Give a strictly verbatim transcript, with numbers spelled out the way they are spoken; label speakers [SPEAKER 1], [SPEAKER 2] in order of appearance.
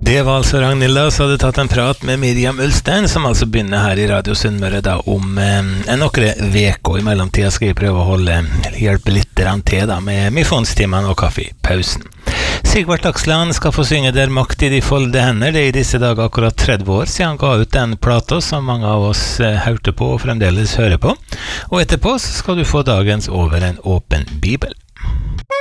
[SPEAKER 1] Det var altså Ragnhilda som hadde tatt en prat med Miriam Ulstein, som altså begynner her i Radio Sunnmøre da om eh, noen veker, og i mellomtida skal jeg prøve å holde, hjelpe litt til da, med misjonstimene og kaffepausen. Sigvart Aksland skal få synge Der makt i de folde hender. Det er i disse dager akkurat tretti år siden han ga ut den plata som mange av oss eh, hørte på og fremdeles hører på. Og etterpå så skal du få dagens Over en åpen bibel.